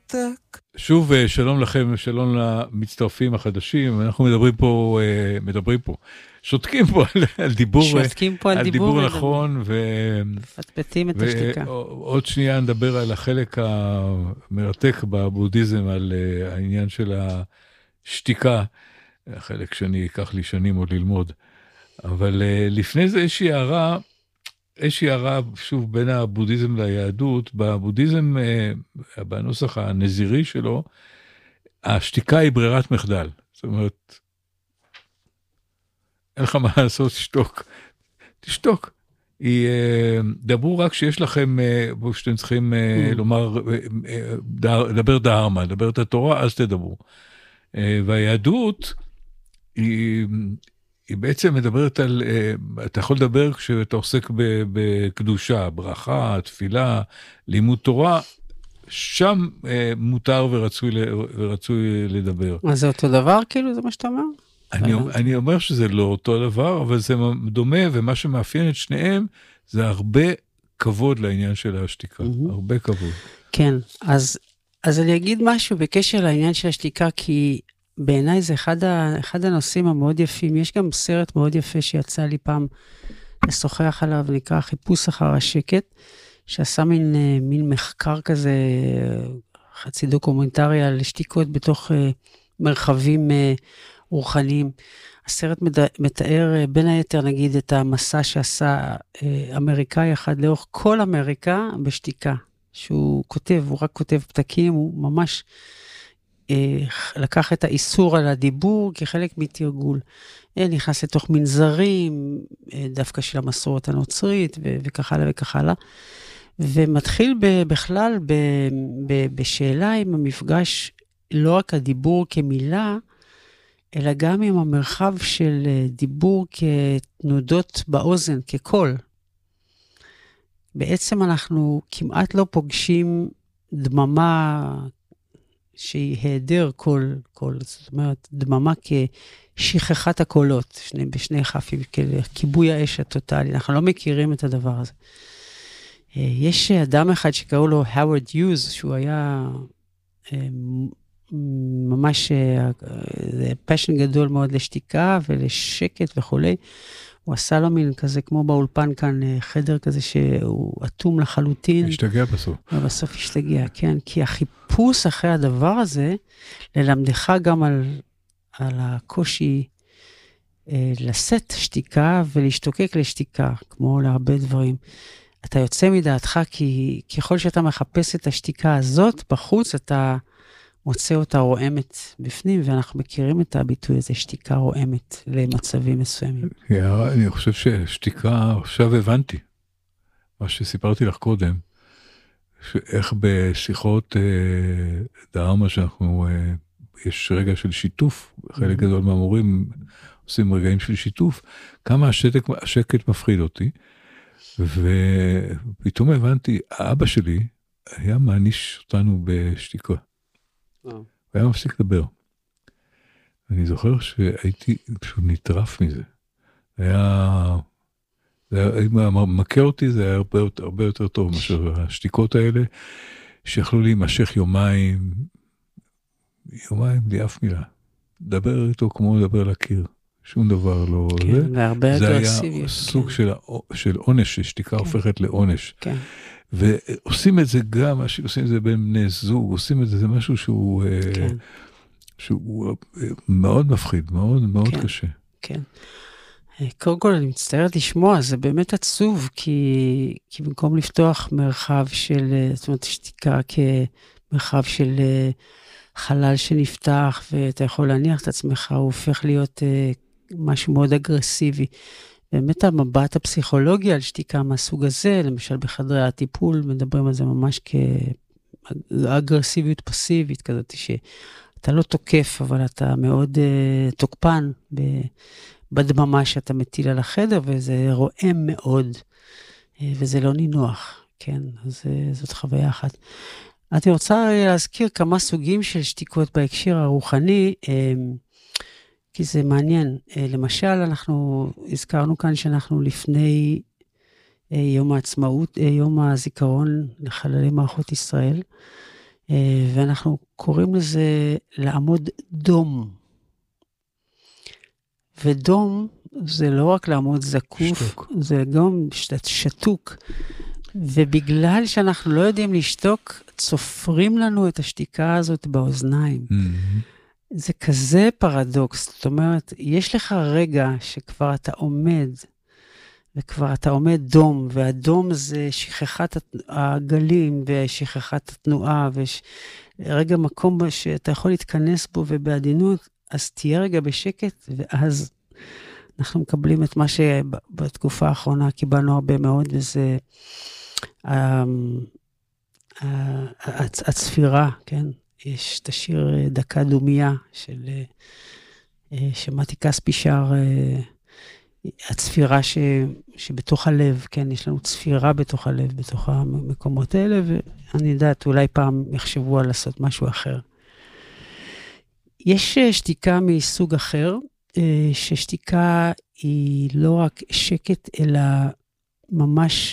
מרתק. שוב, שלום לכם, שלום למצטרפים החדשים. אנחנו מדברים פה, שותקים פה על דיבור נכון, מפטפטים את השתיקה. ועוד שנייה נדבר על החלק המרתק בבודהיזם, על העניין של השתיקה, החלק שאני אקח לי שנים עוד ללמוד. אבל לפני זה איזושהי הערה, שוב, בין הבודהיזם ליהדות. בבודהיזם, בנוסח הנזירי שלו, השתיקה היא ברירת מחדל. זאת אומרת, אין לך מה לעשות, תשתוק. דברו רק שיש לכם, שאתם צריכים לומר, לדבר דהרמה, לדבר את התורה, אז תדברו. והיהדות היא בעצם מדברת על, אתה יכול לדבר כשאתה עוסק בקדושה, ברכה, תפילה, לימוד תורה, שם מותר ורצוי לדבר. אז זה אותו דבר כאילו, זה מה שאתה אומר? אני אומר שזה לא אותו דבר, אבל זה דומה, ומה שמאפיין את שניהם, זה הרבה כבוד לעניין של השתיקה, הרבה כבוד. כן, אז אני אגיד משהו בקשר לעניין של השתיקה, כי בעיניי זה אחד הנושאים המאוד יפים. יש גם סרט מאוד יפה שיצא לי פעם לשוחח עליו, נקרא חיפוש אחר השקט, שעשה מין מחקר כזה, חצי דוקומנטרי על שתיקות בתוך מרחבים רוחניים. הסרט מתאר בין היתר, נגיד, את המסע שעשה אמריקאי אחד לאורך כל אמריקה בשתיקה, שהוא כותב, הוא רק כותב פתקים, הוא ממש לקח את האיסור על הדיבור כחלק מתרגול. נכנס לתוך מנזרים, דווקא של המסורת הנוצרית, וכך הלאה וכך הלאה. ומתחיל בכלל בשאלה עם המפגש, לא רק הדיבור כמילה, אלא גם עם המרחב של דיבור כתנודות באוזן, כקול. בעצם אנחנו כמעט לא פוגשים דממה שהיא היעדר קול. זאת אומרת, דממה כשכחת הקולות, בשני חפים, כיבוי האש הטוטלי. אנחנו לא מכירים את הדבר הזה. יש אדם אחד שקראו לו הווארד יוז, שהוא היה ממש פשן גדול מאוד לשתיקה ולשקט וכו'. הוא עשה לו מין כזה, כמו באולפן כאן, חדר כזה שהוא אטום לחלוטין. השתגע בסוף. ובסוף השתגע, כן. כי החיפוש אחרי הדבר הזה, ללמדך גם על הקושי לשאת שתיקה ולהשתוקק לשתיקה, כמו להרבה דברים. אתה יוצא מדעתך, כי ככל שאתה מחפש את השתיקה הזאת בחוץ, אתה מוצא אותה רועמת בפנים, ואנחנו מכירים את הביטוי הזה, שתיקה רועמת למצבים מסוימים. אני חושב ששתיקה, עכשיו הבנתי, מה שסיפרתי לך קודם, איך בשיחות דהרמה שאנחנו, יש רגע של שיתוף, חלק גדול מהמורים עושים רגעים של שיתוף, כמה השקט מפחיד אותי, ופתאום הבנתי, האבא שלי היה מעניש אותנו בשתיקה. הוא היה מפסיק לדבר. אני זוכר שהייתי פשוט נטרף מזה. אם מכיר אותי, זה היה הרבה יותר טוב מאשר השתיקות האלה, שיכלו להימשך יומיים בלי אף מילה. דבר איתו כמו לדבר לקיר. שום דבר לא... כן, והרבה אגרסיביות. זה היה סוג של עונש, ששתיקה הופכת לעונש. כן. ועושים את זה גם, עושים את זה בין בני זוג, עושים את זה, זה משהו שהוא מאוד מפחיד, מאוד מאוד קשה. כן. קודם כל, אני מצטערת לשמוע, זה באמת עצוב, כי במקום לפתוח מרחב של, זאת אומרת, שתיקה כמרחב של חלל שנפתח, ואתה יכול להניח את עצמך, הוא הופך להיות משהו מאוד אגרסיבי. באמת המבט הפסיכולוגי על שתיקה מהסוג הזה, למשל בחדרי הטיפול, מדברים על זה ממש כאגרסיביות פסיבית, כזאת שאתה לא תוקף, אבל אתה מאוד תוקפן בדממה שאתה מטיל על החדר, וזה רועם מאוד, וזה לא נינוח, כן, אז זאת חוויה אחת. אני רוצה להזכיר כמה סוגים של שתיקות בהקשר הרוחני, כי זה מעניין. למשל, אנחנו הזכרנו כאן שאנחנו לפני יום העצמאות, יום הזיכרון לחללי מערכות ישראל. ואנחנו קוראים לזה לעמוד דום. ודום זה לא רק לעמוד זקוף, זה גם שתוק. ובגלל שאנחנו לא יודעים לשתוק, צופרים לנו את השתיקה הזאת באוזניים. זה כזה פרדוקס. זאת אומרת, יש לך רגע שכבר אתה עומד, וכבר אתה עומד דום, והדום זה שכחת הגלים, ושכחת התנועה, ורגע מקום שאתה יכול להתכנס בו, ובעדינות, אז תהיה רגע בשקט, ואז אנחנו מקבלים את מה שבתקופה האחרונה קיבלנו הרבה מאוד, וזה הצפירה, כן? יש את השיר דקה דומיה שמתי כספי שר, הצפירה שבתוך הלב, כן? יש לנו צפירה בתוך הלב, בתוך המקומות האלה, ואני יודעת, אולי פעם יחשבו על לעשות משהו אחר. יש שתיקה מסוג אחר, ששתיקה היא לא רק שקט, אלא ממש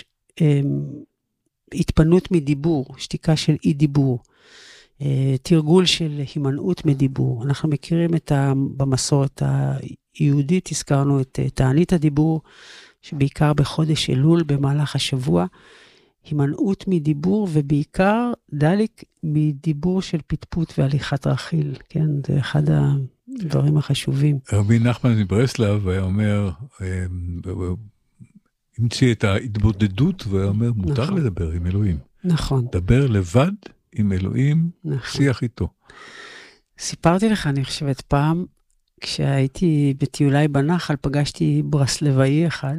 התפנות מדיבור, שתיקה של אי דיבור, תרגול של הימנעות מדיבור. אנחנו מכירים במסורת היהודית, הזכרנו את תענית הדיבור, שבעיקר בחודש אלול במהלך השבוע, הימנעות מדיבור, ובעיקר דליק מדיבור של פטפוט והליכת רכיל, כן? זה אחד הדברים החשובים. רבי נחמן מברסלב היה אומר, המציא את ההתבודדות, והיה אומר, מותר לדבר עם אלוהים. נכון. דבר לבד עם אלוהים, שיח איתו. סיפרתי לך, אני חושבת, פעם, כשהייתי בטיולי בנחל, פגשתי ברסלבאי אחד,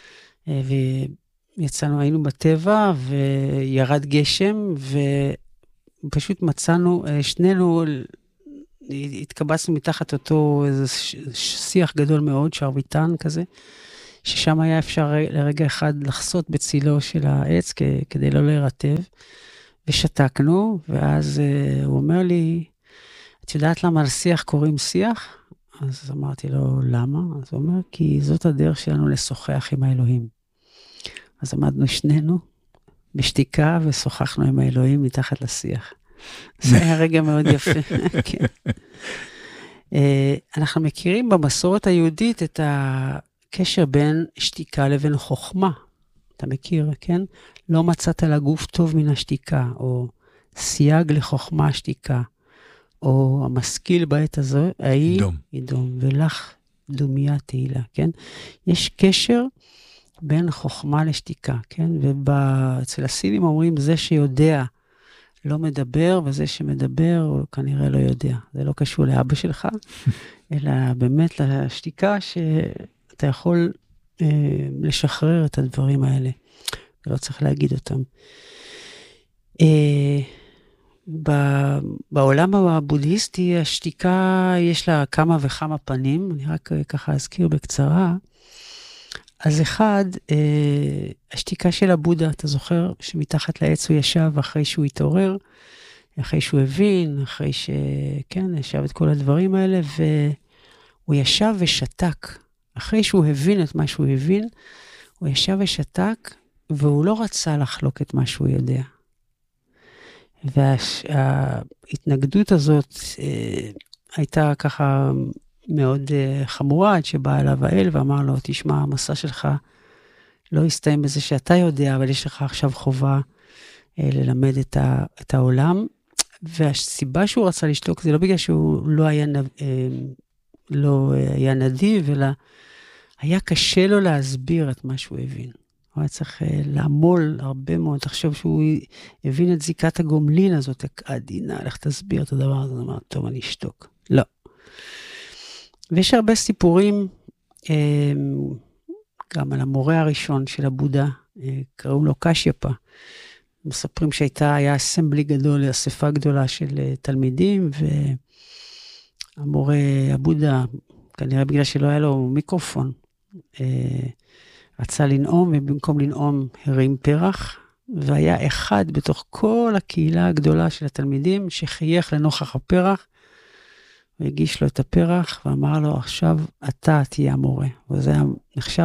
ויצאנו, היינו בטבע, וירד גשם, ופשוט מצאנו, שנינו התקבצנו מתחת אותו, איזה שיח גדול מאוד, שרביטן כזה, ששם היה אפשר לרגע אחד לחסות בצילו של העץ, כדי לא להירטב, ושתקנו, ואז הוא אומר לי, את יודעת למה על שיח קוראים שיח? אז אמרתי לו, למה? אז הוא אומר, כי זאת הדרך שלנו לשוחח עם האלוהים. אז עמדנו שנינו בשתיקה, ושוחחנו עם האלוהים מתחת לשיח. זה היה רגע מאוד יפה. כן. אנחנו מכירים במסורת היהודית את הקשר בין שתיקה לבין חוכמה. אתה מכיר, כן? לא מצאת לגוף טוב מן השתיקה, או סייג לחוכמה שתיקה, או המשכיל בעת הזו, ידום, ולך דומיה תהילה, כן? יש קשר בין חוכמה לשתיקה, כן? ואצל הסינים אומרים, זה שיודע לא מדבר, וזה שמדבר הוא כנראה לא יודע. זה לא קשור לאבא שלך, אלא באמת לשתיקה שאתה יכול לשחרר את הדברים האלה. ולא צריך להגיד אותם. בעולם הבודהיסטי, השתיקה יש לה כמה וכמה פנים, אני רק ככה אזכיר בקצרה. אז אחד, השתיקה של הבודה, אתה זוכר שמתחת לעץ הוא ישב אחרי שהוא התעורר, אחרי שהוא הבין, אחרי שכן, ישב את כל הדברים האלה, והוא ישב ושתק. אחרי שהוא הבין את מה שהוא הבין, הוא ישב ושתק, והוא לא רצה לחלוק את מה שהוא יודע. וההתנגדות הזאת הייתה ככה מאוד חמורה, עד שבא אליו האל ואמר לו, תשמע, המסע שלך לא יסתיים בזה שאתה יודע, אבל יש לך עכשיו חובה ללמד את העולם. והסיבה שהוא רצה לשתוק, זה לא בגלל שהוא לא היה נדיב, אלא היה קשה לו להסביר את מה שהוא הבין. הוא היה צריך לעמול הרבה מאוד, תחשוב שהוא הבין את זיקת הגומלין הזאת, עדינה, לך תסביר את הדבר הזה, אמר, טוב, אני אשתוק. לא. ויש הרבה סיפורים, גם על המורה הראשון של הבודה, קראו לו קשיאפה, מספרים היה אסמבלי גדול, אספה גדולה של תלמידים, והמורה הבודה, כנראה בגלל שלא היה לו מיקרופון, רצה לנאום, ובמקום לנאום הרים פרח, והיה אחד בתוך כל הקהילה הגדולה של התלמידים, שחייך לנוכח הפרח, והגיש לו את הפרח, ואמר לו, עכשיו אתה תהיה המורה. וזה נחשב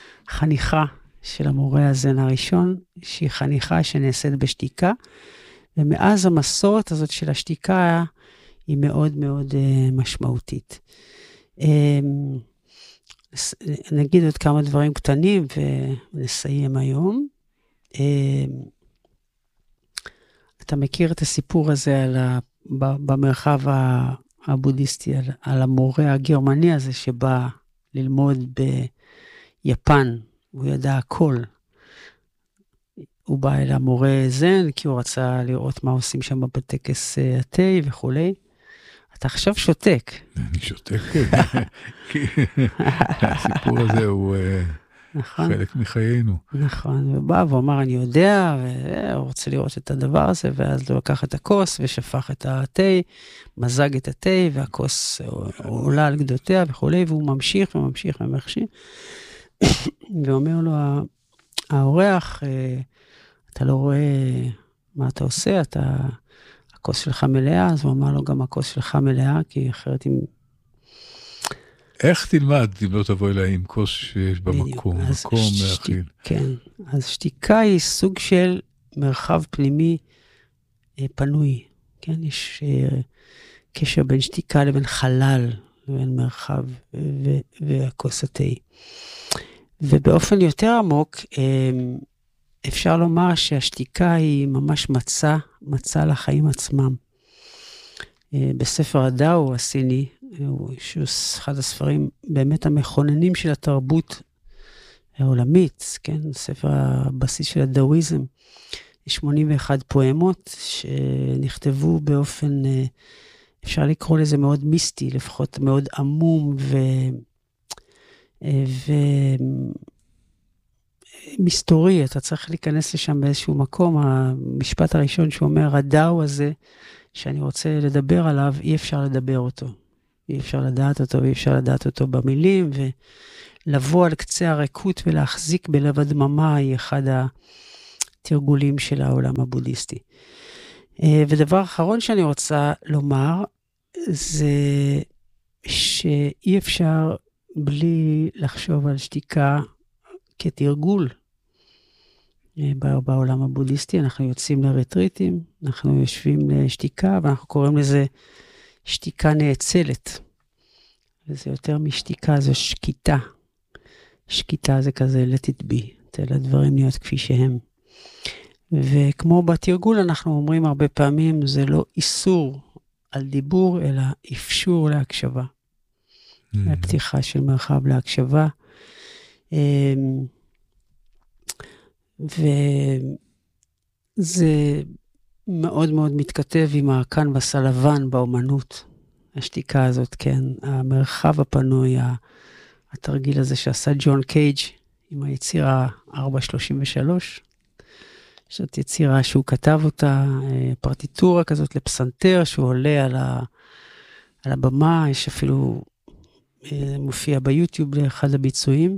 לחניכה של המורה הזן הראשון, שהיא חניכה שנעשית בשתיקה, ומאז המסורת הזאת של השתיקה היא מאוד מאוד משמעותית. נגיד עוד כמה דברים קטנים ונסיים היום. אתה מכיר את הסיפור הזה במרחב הבודהיסטי, על המורה הגרמני הזה שבא ללמוד ביפן, הוא ידע הכל. הוא בא אל המורה זן, כי הוא רצה לראות מה עושים שם בטקס התה וכו'. אתה עכשיו שותק. אני שותק, כי הסיפור הזה הוא חלק מחיינו. נכון, הוא בא ואמר, אני יודע, והוא רוצה לראות את הדבר הזה, ואז הוא לקח את הכוס ושפך את התה, מזג את התה, והכוס עולה על גדותיה וכו', והוא ממשיך וממשיך וממשיך, ואומר לו, האורח, אתה לא רואה מה אתה עושה, הכוס שלך מלאה, אז הוא אמר לו, גם הכוס שלך מלאה, כי אחרת אם... איך תלמד אם לא תבוא אליי עם כוס שיש במקום, מקום להכיל? כן, אז שתיקה היא סוג של מרחב פנימי פנוי, כן? יש קשר בין שתיקה לבין חלל, לבין מרחב והכוס התה. ובאופן יותר עמוק, אפשר לומר שהשתיקה היא ממש מצע לחיים עצמם. בספר הדאו הסיני, שהוא אחד הספרים באמת המכוננים של התרבות העולמית, כן? ספר הבסיס של הדאואיזם, 81 פואמות שנכתבו באופן, אפשר לקרוא לזה מאוד מיסטי, לפחות מאוד עמום מסתורי, אתה צריך להיכנס לשם באיזשהו מקום. המשפט הראשון שאומר, הדאו הזה, שאני רוצה לדבר עליו, אי אפשר לדבר אותו. אי אפשר לדעת אותו, ואי אפשר לדעת אותו במילים, ולבוא על קצה הריקות ולהחזיק בלב הדממה, היא אחד התרגולים של העולם הבודהיסטי. ודבר אחרון שאני רוצה לומר, זה שאי אפשר בלי לחשוב על שתיקה כתרגול. בעולם הבודהיסטי אנחנו יוצאים לרטריטים, אנחנו יושבים לשתיקה, ואנחנו קוראים לזה שתיקה נאצלת. וזה יותר משתיקה, זה שקיטה. שקיטה זה כזה let it be, תן לדברים להיות כפי שהם. וכמו בתרגול אנחנו אומרים הרבה פעמים, זה לא איסור על דיבור, אלא אפשור להקשבה. הפתיחה של מרחב להקשבה. וזה מאוד מאוד מתכתב עם הקנבס הלבן באומנות, השתיקה הזאת, כן, המרחב הפנוי, התרגיל הזה שעשה ג'ון קייג' עם היצירה 433, זאת יצירה שהוא כתב אותה, פרטיטורה כזאת לפסנתר, שהוא עולה על הבמה, יש אפילו, מופיע ביוטיוב לאחד הביצועים,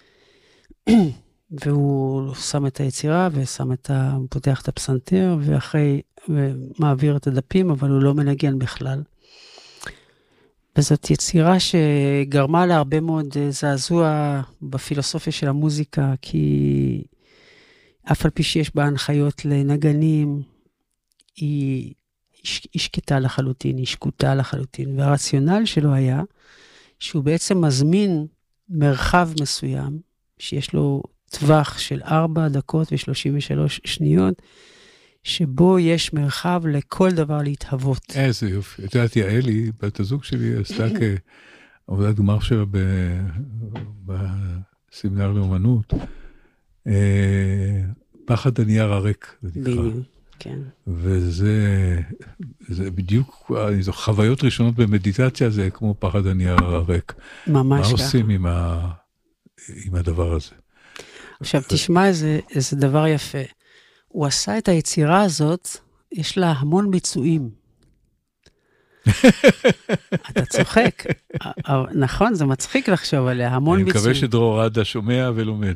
והוא שם את היצירה, פותח את הפסנתר, ומעביר את הדפים, אבל הוא לא מנגן בכלל. וזאת יצירה שגרמה להרבה מאוד זעזוע בפילוסופיה של המוזיקה, כי אף על פי שיש בה הנחיות לנגנים, היא שקטה לחלוטין, היא שקוטה לחלוטין, והרציונל שלו היה, שהוא בעצם מזמין מרחב מסוים, שיש לו טווח של 4 דקות ו33 שניות, שבו יש מרחב לכל דבר להתהוות. איזה יופי. את יודעת, יעלי, בת הזוג שלי, עשתה כעבודת גמר שלה בסמינר לאומנות, פחד הנייר הריק, זה נקרא. בדיוק, כן. וזה בדיוק, זו חוויות ראשונות במדיטציה, זה כמו פחד הנייר הריק. ממש ככה. מה עושים עם הדבר הזה? עכשיו, תשמע איזה דבר יפה. הוא עשה את היצירה הזאת, יש לה המון ביצועים. אתה צוחק. נכון, זה מצחיק לחשוב עליה, המון ביצועים. אני מקווה שדרור עדה שומע ולומד.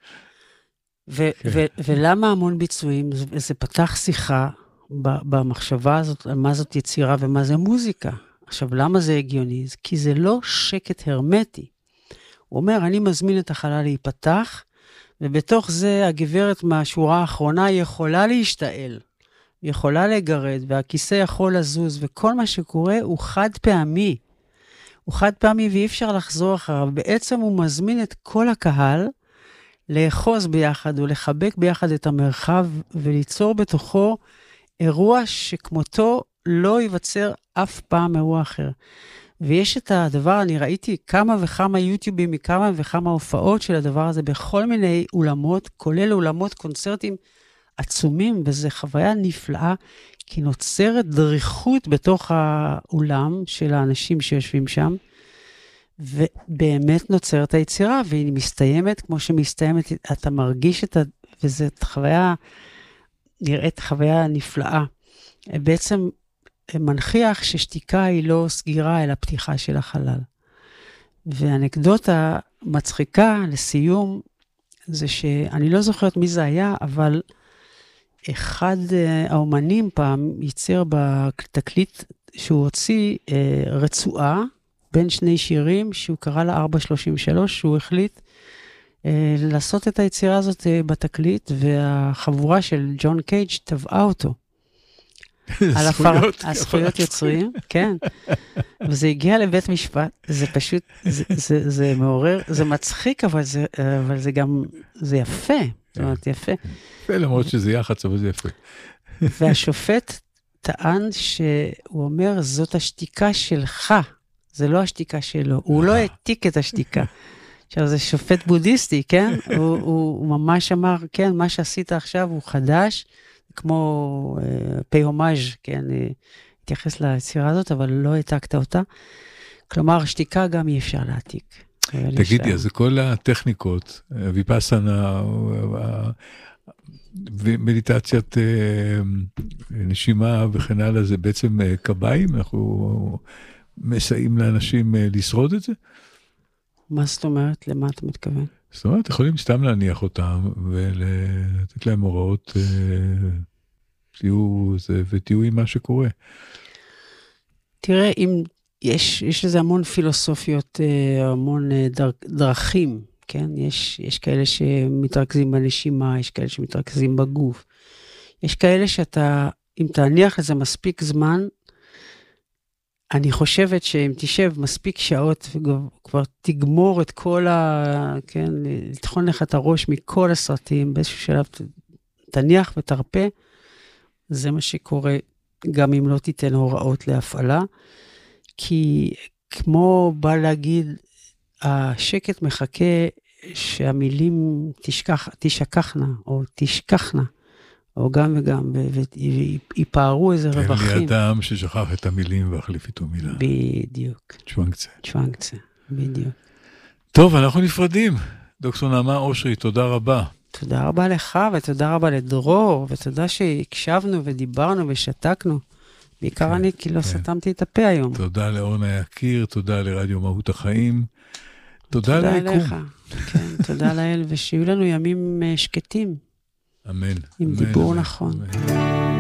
ולמה המון ביצועים? זה פתח שיחה במחשבה הזאת, מה זאת יצירה ומה זה מוזיקה. עכשיו, למה זה הגיוני? כי זה לא שקט הרמטי. הוא אומר, אני מזמין את החלל להיפתח, ובתוך זה הגברת מהשורה האחרונה יכולה להשתעל, יכולה לגרד, והכיסא יכול לזוז, וכל מה שקורה הוא חד פעמי. הוא חד פעמי ואי אפשר לחזור אחריו. בעצם הוא מזמין את כל הקהל לאחוז ביחד ולחבק ביחד את המרחב, וליצור בתוכו אירוע שכמותו לא ייווצר אף פעם אירוע אחר. ויש את הדבר, אני ראיתי כמה וכמה יוטיובים, מכמה וכמה הופעות של הדבר הזה, בכל מיני אולמות, כולל אולמות קונצרטים עצומים, וזו חוויה נפלאה, כי נוצרת דריכות בתוך האולם של האנשים שיושבים שם, ובאמת נוצרת היצירה, והיא מסתיימת כמו שמסתיימת, אתה מרגיש וזו חוויה, נראית חוויה נפלאה. בעצם מנחיח ששתיקה היא לא סגירה, אלא פתיחה של החלל. ואנקדוטה מצחיקה לסיום, זה שאני לא זוכרת מי זה היה, אבל אחד האומנים פעם ייצר בתקליט שהוא הוציא רצועה בין שני שירים, שהוא קרא לה 433, שהוא החליט לעשות את היצירה הזאת בתקליט, והחבורה של ג'ון קייג' תבעה אותו. על הזכויות יוצרים, כן. וזה הגיע לבית משפט, זה פשוט, זה מעורר, זה מצחיק, אבל זה גם, זה יפה. זאת אומרת, יפה. למרות שזה יחץ, אבל זה יפה. והשופט טען שהוא אומר, זאת השתיקה שלך, זה לא השתיקה שלו. הוא לא העתיק את השתיקה. עכשיו, זה שופט בודהיסטי, כן? הוא ממש אמר, כן, מה שעשית עכשיו הוא חדש, כמו פיומאז', כן, התייחס ליצירה הזאת, אבל לא העתקת אותה. כלומר, שתיקה גם אי אפשר להעתיק. תגידי, אז כל הטכניקות, ויפאסנה, ומדיטציית נשימה וכן הלאה, זה בעצם קביים? אנחנו מסייעים לאנשים לשרוד את זה? מה זאת אומרת? למה אתה מתכוון? זאת אומרת, יכולים סתם להניח אותם, ולתת להם הוראות, ותהיו עם מה שקורה. תראה, אם יש לזה המון פילוסופיות, המון דרכים, כן? יש כאלה שמתרכזים בנשימה, יש כאלה שמתרכזים בגוף. יש כאלה שאתה, אם תניח לזה מספיק זמן, אני חושבת שאם תשב מספיק שעות, וכבר תגמור את כל כן, לתכון לך את הראש מכל הסרטים, באיזשהו שלב תניח ותרפה, זה מה שקורה, גם אם לא תיתן הוראות להפעלה, כי כמו בא להגיד, השקט מחכה שהמילים תשכחנה, או תשכחנה, או גם וגם, ויפארו איזה רווחים. תן לי אדם ששכח את המילים והחליף איתו מילה. בדיוק. צ'וונקצה, בדיוק. טוב, אנחנו נפרדים. דוקטור נעמה אושרי, תודה רבה. תודה רבה לך, ותודה רבה לדרור, ותודה שהקשבנו ודיברנו ושתקנו. בעיקר אני, כי לא סתמתי את הפה היום. תודה לאורנה יקיר, תודה לרדיו מהות החיים. תודה ליקום. לך. כן, תודה לאל, ושיהיו לנו ימים שקטים. אמן. עם דיבור נכון.